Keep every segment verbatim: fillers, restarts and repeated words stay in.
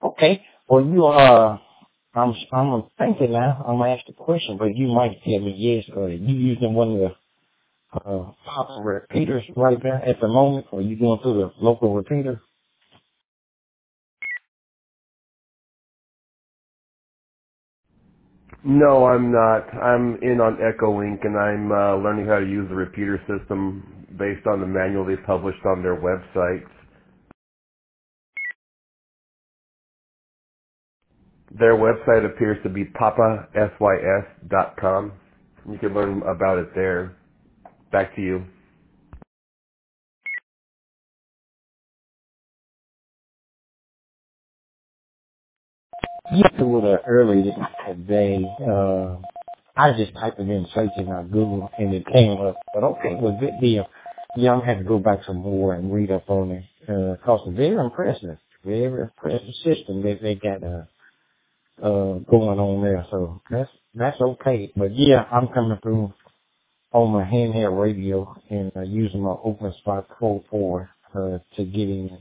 Okay. Well, you uh, I'm I'm thinking now. I'm gonna ask the question, but you might tell me yes. Or you using one of the uh pop repeaters right there at the moment, or you going through the local repeater? No, I'm not. I'm in on EchoLink, and I'm uh, learning how to use the repeater system based on the manual they published on their website. Their website appears to be papa sys dot com. You can learn about it there. Back to you. You threw it uh, earlier today. Uh, I just typed it in searching on Google and it came up. But okay, well, good deal. Yeah, I'm gonna have to go back some more and read up on it. Uh, cause it's very impressive, very impressive system that they got uh, uh going on there. So that's that's okay. But yeah, I'm coming through on my handheld radio and uh, using my Open Spot Pro four uh, to get in.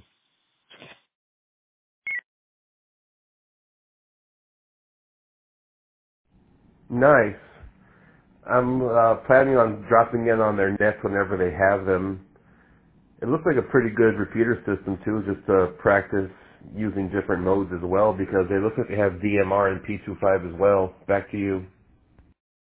Nice. I'm uh, planning on dropping in on their nets whenever they have them. It looks like a pretty good repeater system too, just to practice using different modes as well, because they look like they have D M R and P twenty-five as well. Back to you.